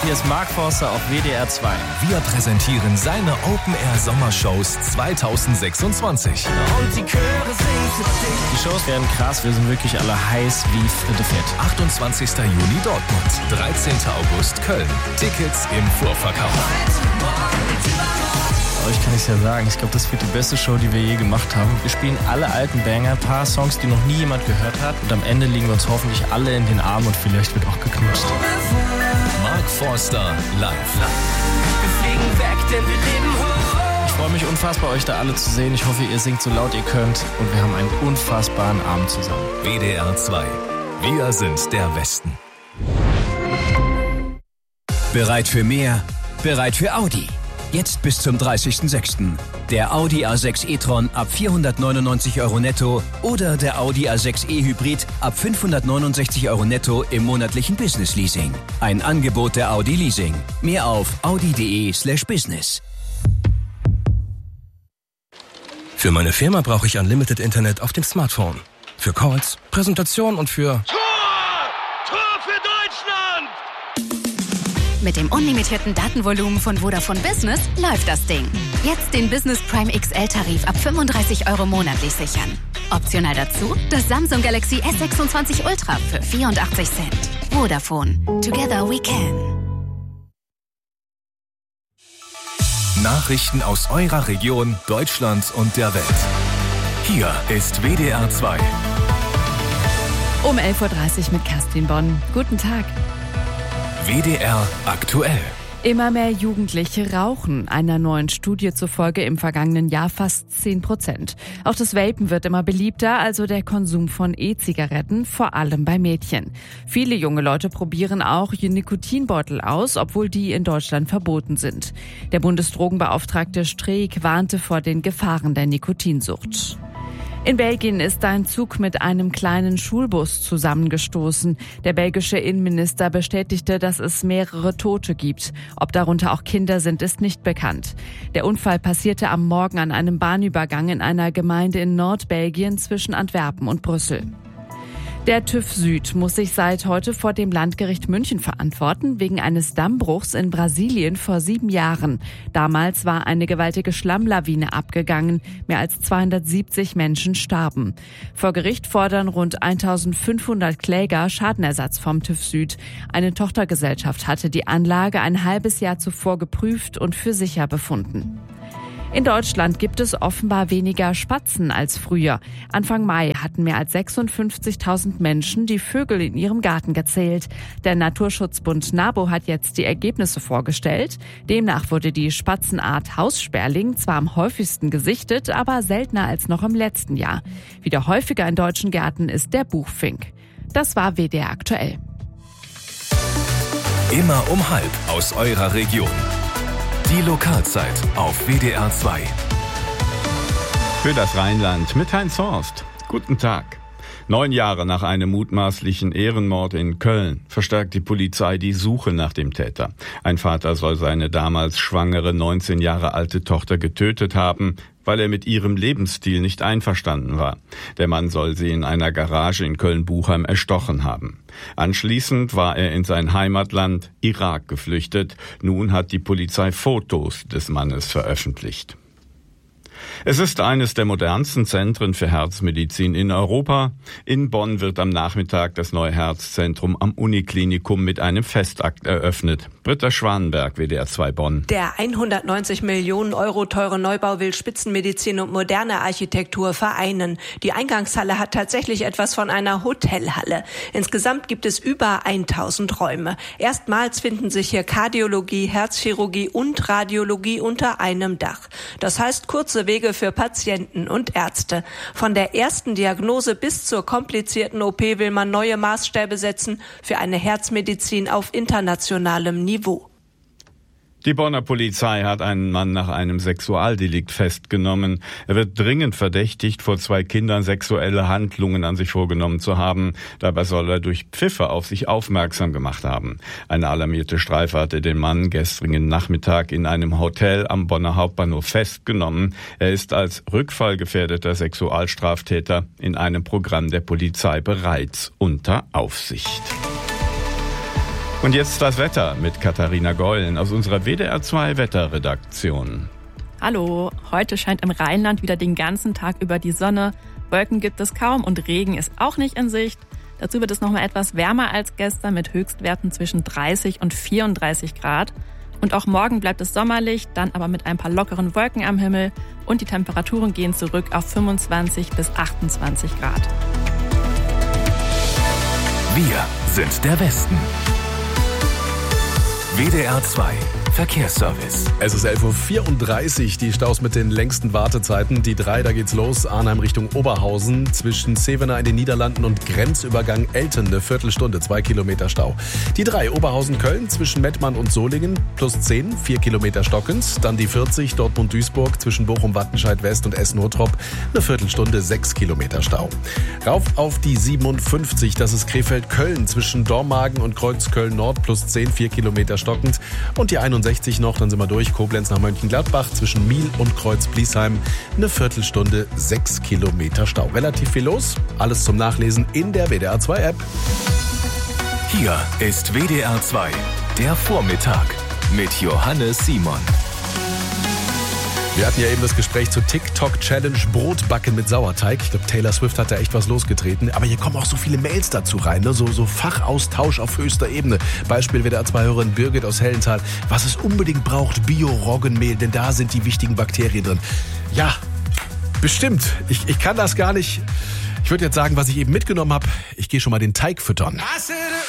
hier ist Mark Forster auf WDR 2. Wir präsentieren seine Open-Air-Sommershows 2026. Und die Chöre singen für dich. Die Shows werden krass, wir sind wirklich alle heiß wie Fritte Fett. 28. Juni Dortmund, 13. August Köln. Tickets im Vorverkauf. Euch kann ich es ja sagen, ich glaube, das wird die beste Show, die wir je gemacht haben. Wir spielen alle alten Banger, ein paar Songs, die noch nie jemand gehört hat. Und am Ende liegen wir uns hoffentlich alle in den Armen und vielleicht wird auch geknutscht. Mark Forster live. Wir fliegen weg, denn wir leben hoch. Ich freue mich unfassbar, euch da alle zu sehen. Ich hoffe, ihr singt so laut ihr könnt. Und wir haben einen unfassbaren Abend zusammen. WDR 2. Wir sind der Westen. Bereit für mehr? Bereit für Audi. Jetzt bis zum 30.06. Der Audi A6 e-tron ab 499 € netto oder der Audi A6 e-Hybrid ab 569 € netto im monatlichen Business-Leasing. Ein Angebot der Audi Leasing. Mehr auf audi.de/business. Für meine Firma brauche ich Unlimited Internet auf dem Smartphone. Für Calls, Präsentationen und für... Tor für Deutschland! Mit dem unlimitierten Datenvolumen von Vodafone Business läuft das Ding. Jetzt den Business Prime XL-Tarif ab 35 € monatlich sichern. Optional dazu das Samsung Galaxy S26 Ultra für 84 Cent. Vodafone. Together we can. Nachrichten aus eurer Region, Deutschland und der Welt. Hier ist WDR 2. Um 11.30 Uhr mit Kerstin Bonn. Guten Tag. WDR aktuell. Immer mehr Jugendliche rauchen. Einer neuen Studie zufolge im vergangenen Jahr fast 10%. Auch das Vapen wird immer beliebter, also der Konsum von E-Zigaretten, vor allem bei Mädchen. Viele junge Leute probieren auch Nikotinbeutel aus, obwohl die in Deutschland verboten sind. Der Bundesdrogenbeauftragte Streeck warnte vor den Gefahren der Nikotinsucht. In Belgien ist ein Zug mit einem kleinen Schulbus zusammengestoßen. Der belgische Innenminister bestätigte, dass es mehrere Tote gibt. Ob darunter auch Kinder sind, ist nicht bekannt. Der Unfall passierte am Morgen an einem Bahnübergang in einer Gemeinde in Nordbelgien zwischen Antwerpen und Brüssel. Der TÜV Süd muss sich seit heute vor dem Landgericht München verantworten, wegen eines Dammbruchs in Brasilien vor 7 Jahren. Damals war eine gewaltige Schlammlawine abgegangen. Mehr als 270 Menschen starben. Vor Gericht fordern rund 1500 Kläger Schadenersatz vom TÜV Süd. Eine Tochtergesellschaft hatte die Anlage ein halbes Jahr zuvor geprüft und für sicher befunden. In Deutschland gibt es offenbar weniger Spatzen als früher. Anfang Mai hatten mehr als 56.000 Menschen die Vögel in ihrem Garten gezählt. Der Naturschutzbund NABU hat jetzt die Ergebnisse vorgestellt. Demnach wurde die Spatzenart Haussperling zwar am häufigsten gesichtet, aber seltener als noch im letzten Jahr. Wieder häufiger in deutschen Gärten ist der Buchfink. Das war WDR aktuell. Immer um 12:30 aus eurer Region. Die Lokalzeit auf WDR 2. Für das Rheinland mit Heinz Horst. Guten Tag. 9 Jahre nach einem mutmaßlichen Ehrenmord in Köln verstärkt die Polizei die Suche nach dem Täter. Ein Vater soll seine damals schwangere 19 Jahre alte Tochter getötet haben, weil er mit ihrem Lebensstil nicht einverstanden war. Der Mann soll sie in einer Garage in Köln-Buchheim erstochen haben. Anschließend war er in sein Heimatland Irak geflüchtet. Nun hat die Polizei Fotos des Mannes veröffentlicht. Es ist eines der modernsten Zentren für Herzmedizin in Europa. In Bonn wird am Nachmittag das neue Herzzentrum am Uniklinikum mit einem Festakt eröffnet. Britta Schwanenberg, WDR 2 Bonn. Der 190 Millionen € teure Neubau will Spitzenmedizin und moderne Architektur vereinen. Die Eingangshalle hat tatsächlich etwas von einer Hotelhalle. Insgesamt gibt es über 1000 Räume. Erstmals finden sich hier Kardiologie, Herzchirurgie und Radiologie unter einem Dach. Das heißt kurze Wege für Patienten und Ärzte. Von der ersten Diagnose bis zur komplizierten OP will man neue Maßstäbe setzen für eine Herzmedizin auf internationalem Niveau. Die Bonner Polizei hat einen Mann nach einem Sexualdelikt festgenommen. Er wird dringend verdächtigt, vor 2 Kindern sexuelle Handlungen an sich vorgenommen zu haben. Dabei soll er durch Pfiffe auf sich aufmerksam gemacht haben. Eine alarmierte Streife hatte den Mann gestrigen Nachmittag in einem Hotel am Bonner Hauptbahnhof festgenommen. Er ist als rückfallgefährdeter Sexualstraftäter in einem Programm der Polizei bereits unter Aufsicht. Und jetzt das Wetter mit Katharina Gollen aus unserer WDR 2 Wetterredaktion. Hallo, heute scheint im Rheinland wieder den ganzen Tag über die Sonne. Wolken gibt es kaum und Regen ist auch nicht in Sicht. Dazu wird es nochmal etwas wärmer als gestern mit Höchstwerten zwischen 30 und 34 Grad. Und auch morgen bleibt es sommerlich, dann aber mit ein paar lockeren Wolken am Himmel. Und die Temperaturen gehen zurück auf 25 bis 28 Grad. Wir sind der Westen. WDR 2 Verkehrsservice. Es ist 11.34 Uhr, die Staus mit den längsten Wartezeiten. Die 3, da geht's los, Arnheim Richtung Oberhausen. Zwischen Zevenaar in den Niederlanden und Grenzübergang Elten eine Viertelstunde, 2 Kilometer Stau. Die 3, Oberhausen-Köln zwischen Mettmann und Solingen, plus 10, 4 Kilometer stockend. Dann die 40, Dortmund-Duisburg zwischen Bochum-Wattenscheid-West und Essen-Hottrop, eine Viertelstunde, 6 Kilometer Stau. Rauf auf die 57, das ist Krefeld-Köln zwischen Dormagen und Kreuzköln-Nord, plus 10, 4 Kilometer stockend. Und die 61 noch, dann sind wir durch, Koblenz nach Mönchengladbach zwischen Miel und Kreuz-Bliesheim, eine Viertelstunde, 6 Kilometer Stau. Relativ viel los, alles zum Nachlesen in der WDR 2 App. Hier ist WDR 2, der Vormittag mit Johannes Simon. Wir hatten ja eben das Gespräch zur TikTok-Challenge Brotbacken mit Sauerteig. Ich glaube, Taylor Swift hat da echt was losgetreten. Aber hier kommen auch so viele Mails dazu rein, ne? So Fachaustausch auf höchster Ebene. Beispiel WDR 2-Hörerin Birgit aus Hellenthal. Was es unbedingt braucht, Bio-Roggenmehl, denn da sind die wichtigen Bakterien drin. Ja, bestimmt. Ich kann das gar nicht. Ich würde jetzt sagen, was ich eben mitgenommen habe. Ich gehe schon mal den Teig füttern.